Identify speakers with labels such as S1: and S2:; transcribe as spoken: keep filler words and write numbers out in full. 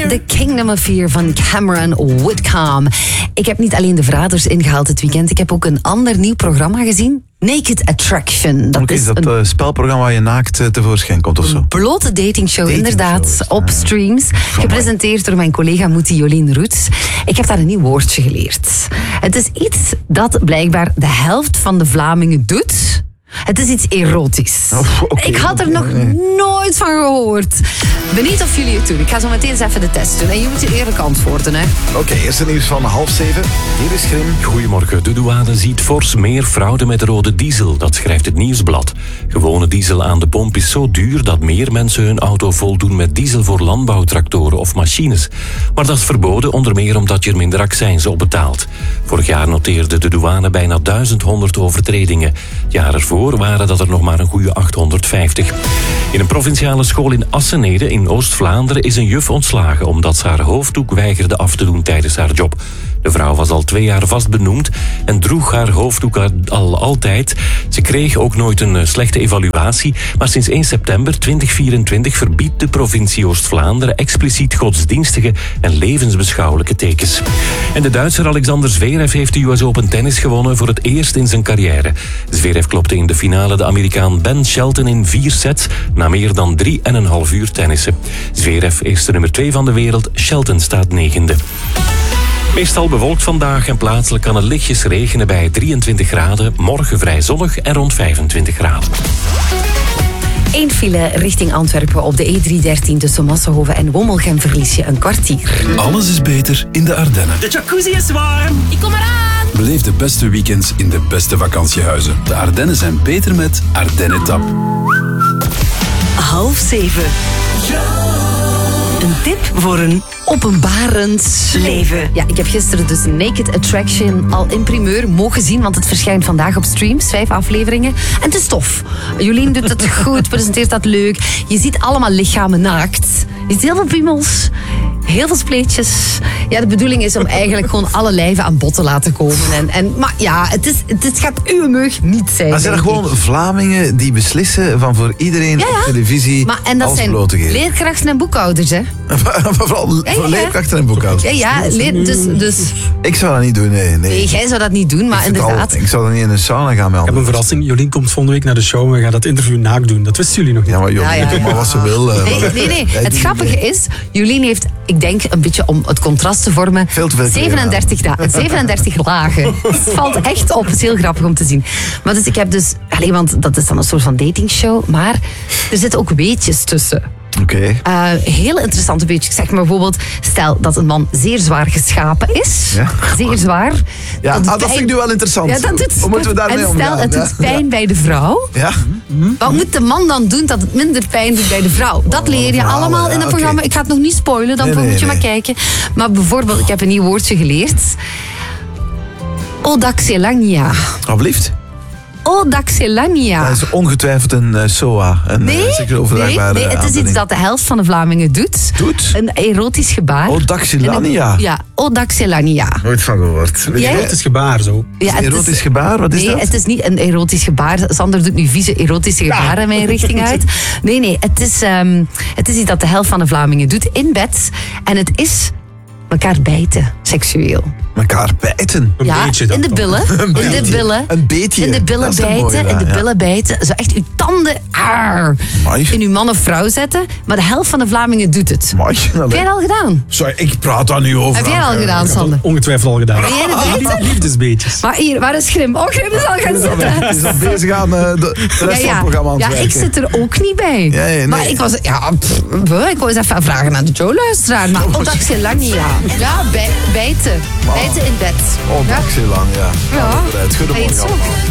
S1: The Kingdom of Fear van Cameron Whitcomb. Ik heb niet alleen de Verraders ingehaald dit weekend. Ik heb ook een ander nieuw programma gezien. Naked Attraction.
S2: Dat is dat een uh, spelprogramma waar je naakt uh, tevoorschijn komt of zo?
S1: Een blote datingshow, dating inderdaad, shows, op ja. streams. Gepresenteerd door mijn collega Moetie Jolien Roets. Ik heb daar een nieuw woordje geleerd. Het is iets dat blijkbaar de helft van de Vlamingen doet. Het is iets erotisch.
S2: Oh, okay,
S1: ik had er nog nee. nooit van gehoord. Benieuwd of jullie het doen. Ik ga zo meteen eens even de test doen. En je moet je eerlijk antwoorden, hè.
S2: Oké, okay, eerst het nieuws van half zeven. Hier is Grim.
S3: Goedemorgen. De douane ziet fors meer fraude met rode diesel. Dat schrijft het Nieuwsblad. Gewone diesel aan de pomp is zo duur dat meer mensen hun auto voldoen met diesel voor landbouwtractoren of machines. Maar dat is verboden, onder meer omdat je er minder accijns op betaalt. Vorig jaar noteerde de douane bijna duizend honderd overtredingen. Het jaar ervoor waren dat er nog maar een goede achthonderdvijftig. In een provinciale school in Assenede in Oost-Vlaanderen is een juf ontslagen omdat ze haar hoofddoek weigerde af te doen tijdens haar job. De vrouw was al twee jaar vastbenoemd en droeg haar hoofddoek al altijd. Ze kreeg ook nooit een slechte evaluatie, maar sinds eerste september tweeduizend vierentwintig verbiedt de provincie Oost-Vlaanderen expliciet godsdienstige en levensbeschouwelijke tekens. En de Duitser Alexander Zverev heeft de U S Open tennis gewonnen voor het eerst in zijn carrière. Zverev klopte in de finale de Amerikaan Ben Shelton in vier sets na meer dan drie en een half uur tennissen. Zverev is de nummer twee van de wereld, Shelton staat negende. Meestal bewolkt vandaag en plaatselijk kan het lichtjes regenen bij drieëntwintig graden. Morgen vrij zonnig en rond vijfentwintig graden.
S1: Eén file richting Antwerpen op de E driehonderddertien tussen Massenhoven en Wommelgem verlies je een kwartier.
S4: Alles is beter in de Ardennen.
S5: De jacuzzi is warm.
S1: Ik kom eraan.
S4: Beleef de beste weekends in de beste vakantiehuizen. De Ardennen zijn beter met Ardennen Tap.
S5: Half zeven. Een tip voor een
S1: openbarend
S5: leven.
S1: Ja, ik heb gisteren dus Naked Attraction al in primeur mogen zien, want het verschijnt vandaag op streams, vijf afleveringen. En het is tof. Jolien doet het goed, presenteert dat leuk. Je ziet allemaal lichamen naakt. Je ziet heel veel piemels, heel veel spleetjes. Ja, de bedoeling is om eigenlijk gewoon alle lijven aan bod te laten komen. En, en, maar ja, het, is, het, het gaat uw meug niet zijn.
S2: Maar zijn er gewoon Vlamingen die beslissen van voor iedereen ja, ja. op televisie
S1: maar, en dat
S2: alles
S1: zijn
S2: bloot te geven?
S1: Leerkrachten en boekhouders, hè?
S2: Vooral
S1: ja, ja.
S2: voor leerkrachten en boekhouders.
S1: Ja, ja, leer, dus, dus...
S2: Ik zou dat niet doen, nee. Nee,
S1: nee jij zou dat niet doen, maar ik inderdaad...
S2: Al, ik zou dan niet in een sauna gaan melden.
S6: Ik heb een verrassing. Jolien komt volgende week naar de show en we gaan dat interview naakt doen. Dat wisten jullie nog niet.
S2: Ja, maar Jolien, ja, ja. maar wat ze wil. Uh,
S1: nee, nee, nee. Het nee. grappige is, Jolien heeft, ik denk een beetje om het contrast te vormen,
S2: veel te veel
S1: zevenendertig, da- zevenendertig lagen. Het valt echt op. Het is heel grappig om te zien. Maar dus ik heb dus, alleen, want dat is dan een soort van datingshow, maar er zitten ook weetjes tussen.
S2: Oké. Okay.
S1: Uh, heel interessante weetjes. Ik zeg maar bijvoorbeeld, stel dat een man zeer zwaar geschapen is. Ja. Zeer zwaar.
S2: Ja, dat, ah, dat vind ik nu wel interessant.
S1: Ja, dat doet,
S2: Hoe moeten we daarmee
S1: en stel,
S2: omgaan?
S1: het doet pijn ja. bij de vrouw.
S2: Ja.
S1: Mm-hmm. Wat moet de man dan doen dat het minder pijn doet bij de vrouw? Dat leer je allemaal ja, in het okay. programma. Ik ga het nog niet spoilen, dan nee, nee, moet je nee. maar kijken. Maar bijvoorbeeld, ik heb een nieuw woordje geleerd. Odaxelania.
S2: Alsjeblieft.
S1: Odaxelania.
S2: Dat is ongetwijfeld een uh, S O A. Een
S1: nee,
S2: uh, overdraagbare
S1: nee, nee, het is iets dat de helft van de Vlamingen doet.
S2: Doet?
S1: Een erotisch gebaar.
S2: Odaxelania?
S1: Een, ja, Odaxelania.
S2: Nooit van gehoord.
S6: Een erotisch gebaar, zo.
S1: Ja,
S2: een erotisch is, gebaar, wat is
S1: nee,
S2: dat?
S1: Nee, het is niet een erotisch gebaar. Sander doet nu vieze erotische gebaren ja. mijn richting uit. Nee, nee, het is, um, het is iets dat de helft van de Vlamingen doet in bed. En het is elkaar bijten, seksueel.
S2: Elkaar bijten?
S6: Een
S1: ja,
S6: beetje dan
S1: in de billen.
S2: Een
S1: in de billen.
S2: Een beetje.
S1: In de billen bijten. Mooie, in de ja. billen bijten. Zo echt uw tanden aar, in uw man of vrouw zetten. Maar de helft van de Vlamingen doet het.
S2: Mooi.
S1: Heb jij dat al gedaan?
S2: Sorry, ik praat daar nu over.
S1: Heb jij dat al gedaan, Sander?
S6: Ongetwijfeld al gedaan.
S1: Ah,
S6: liefdesbeetjes.
S1: Maar hier, waar is Grim? Oh, Grim is al gaan zitten.
S2: Het is al bezig aan uh, de, de rest ja, ja. van het programma aan het
S1: Ja,
S2: werken.
S1: ik zit er ook niet bij.
S2: Ja, ja, nee.
S1: Maar ik was... Ja, pff, ik wou eens even vragen aan de Joe-luisteraar. Maar Odaxelania. Ja, bij, bijten. Bijten in bed.
S2: Odaxelania.
S1: Ja.
S2: ja. Goedemorgen.